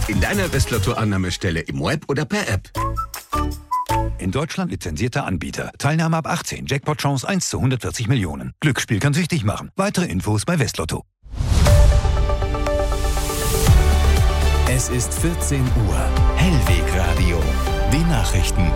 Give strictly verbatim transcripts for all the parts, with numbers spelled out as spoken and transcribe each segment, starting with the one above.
In deiner Westlotto-Annahmestelle im Web oder per App. In Deutschland lizenzierter Anbieter. Teilnahme ab achtzehn. Jackpot-Chance eins zu hundertvierzig Millionen. Glücksspiel kann süchtig machen. Weitere Infos bei Westlotto. Es ist vierzehn Uhr. Hellwegradio. Die Nachrichten.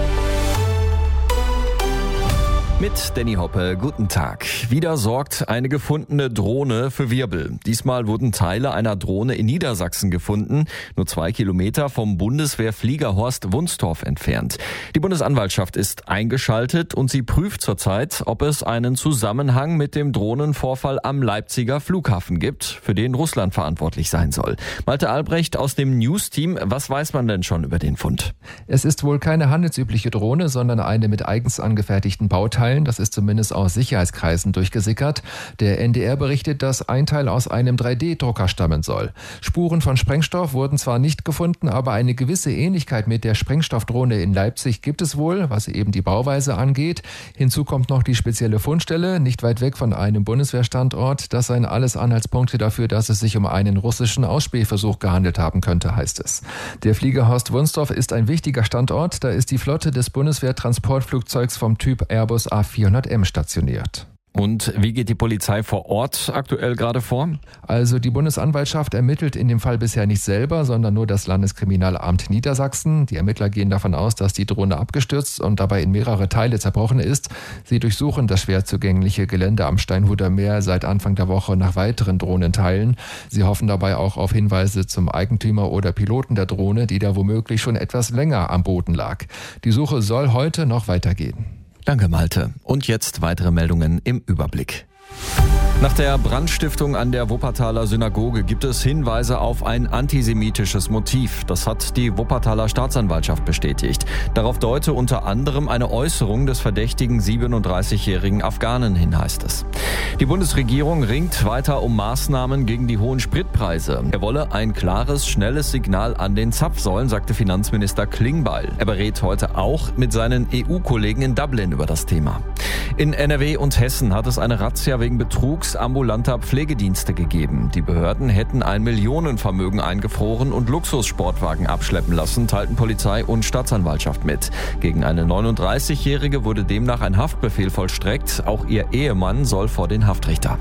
Mit Danny Hoppe, guten Tag. Wieder sorgt eine gefundene Drohne für Wirbel. Diesmal wurden Teile einer Drohne in Niedersachsen gefunden, nur zwei Kilometer vom Bundeswehrfliegerhorst Wunstorf entfernt. Die Bundesanwaltschaft ist eingeschaltet und sie prüft zurzeit, ob es einen Zusammenhang mit dem Drohnenvorfall am Leipziger Flughafen gibt, für den Russland verantwortlich sein soll. Malte Albrecht aus dem News-Team, was weiß man denn schon über den Fund? Es ist wohl keine handelsübliche Drohne, sondern eine mit eigens angefertigten Bauteilen. Das ist zumindest aus Sicherheitskreisen durchgesickert. Der N D R berichtet, dass ein Teil aus einem drei D Drucker stammen soll. Spuren von Sprengstoff wurden zwar nicht gefunden, aber eine gewisse Ähnlichkeit mit der Sprengstoffdrohne in Leipzig gibt es wohl, was eben die Bauweise angeht. Hinzu kommt noch die spezielle Fundstelle, nicht weit weg von einem Bundeswehrstandort. Das seien alles Anhaltspunkte dafür, dass es sich um einen russischen Ausspähversuch gehandelt haben könnte, heißt es. Der Fliegerhorst Wunstorf ist ein wichtiger Standort. Da ist die Flotte des Bundeswehr-Transportflugzeugs vom Typ Airbus A vierhundert M stationiert. Und wie geht die Polizei vor Ort aktuell gerade vor? Also die Bundesanwaltschaft ermittelt in dem Fall bisher nicht selber, sondern nur das Landeskriminalamt Niedersachsen. Die Ermittler gehen davon aus, dass die Drohne abgestürzt und dabei in mehrere Teile zerbrochen ist. Sie durchsuchen das schwer zugängliche Gelände am Steinhuder Meer seit Anfang der Woche nach weiteren Drohnenteilen. Sie hoffen dabei auch auf Hinweise zum Eigentümer oder Piloten der Drohne, die da womöglich schon etwas länger am Boden lag. Die Suche soll heute noch weitergehen. Danke, Malte. Und jetzt weitere Meldungen im Überblick. Nach der Brandstiftung an der Wuppertaler Synagoge gibt es Hinweise auf ein antisemitisches Motiv. Das hat die Wuppertaler Staatsanwaltschaft bestätigt. Darauf deute unter anderem eine Äußerung des verdächtigen siebenunddreißigjährigen Afghanen hin, heißt es. Die Bundesregierung ringt weiter um Maßnahmen gegen die hohen Spritpreise. Er wolle ein klares, schnelles Signal an den Zapfsäulen, sagte Finanzminister Klingbeil. Er berät heute auch mit seinen E U-Kollegen in Dublin über das Thema. In N R W und Hessen hat es eine Razzia wegen Betrugs ambulanter Pflegedienste gegeben. Die Behörden hätten ein Millionenvermögen eingefroren und Luxussportwagen abschleppen lassen, teilten Polizei und Staatsanwaltschaft mit. Gegen eine neununddreißigjährige wurde demnach ein Haftbefehl vollstreckt. Auch ihr Ehemann soll vor den Haftrichter.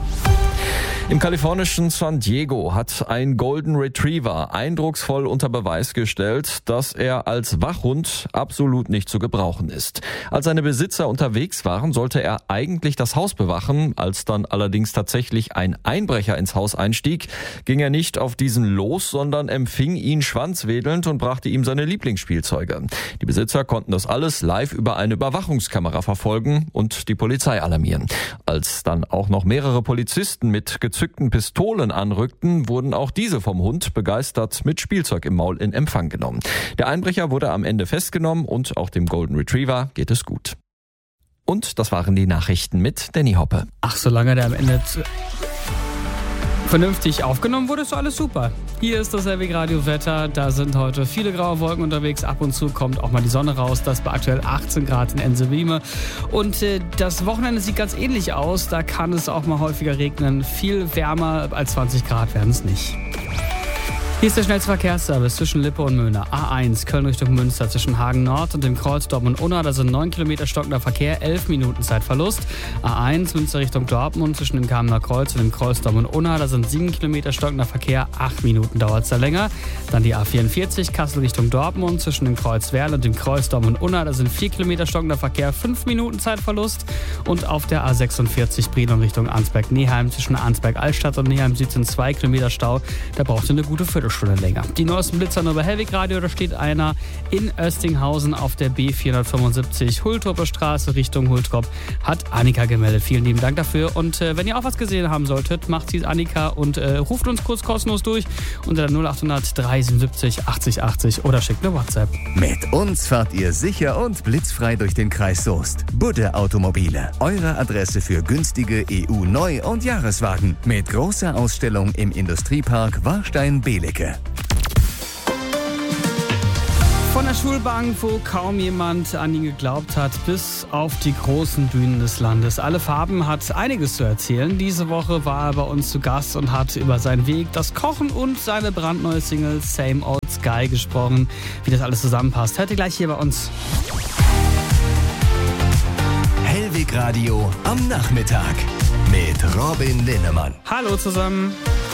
Im kalifornischen San Diego hat ein Golden Retriever eindrucksvoll unter Beweis gestellt, dass er als Wachhund absolut nicht zu gebrauchen ist. Als seine Besitzer unterwegs waren, sollte er eigentlich das Haus bewachen. Als dann allerdings tatsächlich ein Einbrecher ins Haus einstieg, ging er nicht auf diesen los, sondern empfing ihn schwanzwedelnd und brachte ihm seine Lieblingsspielzeuge. Die Besitzer konnten das alles live über eine Überwachungskamera verfolgen und die Polizei alarmieren. Als dann auch noch mehrere Polizisten mit gezückten Pistolen anrückten, wurden auch diese vom Hund begeistert mit Spielzeug im Maul in Empfang genommen. Der Einbrecher wurde am Ende festgenommen und auch dem Golden Retriever geht es gut. Und das waren die Nachrichten mit Danny Hoppe. Ach, solange der am Ende vernünftig aufgenommen wurde, ist alles super. Hier ist das Hellwegradio-Wetter. Da sind heute viele graue Wolken unterwegs. Ab und zu kommt auch mal die Sonne raus. Das bei aktuell achtzehn Grad in Ensewieme. Und äh, das Wochenende sieht ganz ähnlich aus. Da kann es auch mal häufiger regnen. Viel wärmer als zwanzig Grad werden es nicht. Hier ist der schnellste Verkehrsservice zwischen Lippe und Möhne. A eins, Köln Richtung Münster, zwischen Hagen Nord und dem Kreuz Dortmund-Unna. Da sind neun Kilometer stockender Verkehr, elf Minuten Zeitverlust. A eins, Münster Richtung Dortmund, zwischen dem Kamener Kreuz und dem Kreuz Dortmund-Unna. Da sind sieben Kilometer stockender Verkehr, acht Minuten dauert es da länger. Dann die A vierundvierzig, Kassel Richtung Dortmund, zwischen dem Kreuz Werl und dem Kreuz Dortmund-Unna. Da sind vier Kilometer stockender Verkehr, fünf Minuten Zeitverlust. Und auf der A sechsundvierzig, Brilon Richtung Arnsberg-Neheim, zwischen Arnsberg-Altstadt und Neheim Süd sind zwei Kilometer Stau. Da braucht ihr eine gute Viertelstunde länger. Die neuesten Blitzer nur bei Hellwegradio. Da steht einer in Östinghausen auf der B vierhundertfünfundsiebzig Hultropper Straße Richtung Hultrop. Hat Annika gemeldet. Vielen lieben Dank dafür. Und äh, wenn ihr auch was gesehen haben solltet, macht sie Annika und äh, ruft uns kurz kostenlos durch unter der null achthundert dreihundertsiebenundsiebzig achtzig achtzig oder schickt eine WhatsApp. Mit uns fahrt ihr sicher und blitzfrei durch den Kreis Soest. Budde Automobile. Eure Adresse für günstige E U-Neu- und Jahreswagen. Mit großer Ausstellung im Industriepark Warstein-Belecke. Von der Schulbank, wo kaum jemand an ihn geglaubt hat, bis auf die großen Bühnen des Landes. Alle Farben hat einiges zu erzählen. Diese Woche war er bei uns zu Gast und hat über seinen Weg, das Kochen und seine brandneue Single Same Old Sky gesprochen. Wie das alles zusammenpasst, hört ihr gleich hier bei uns. Hellweg Radio am Nachmittag mit Robin Linnemann. Hallo zusammen.